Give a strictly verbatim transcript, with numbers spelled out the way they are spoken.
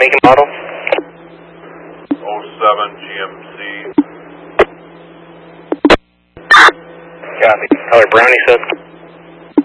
make and model? oh seven G M C. Copy. Color brown, you said?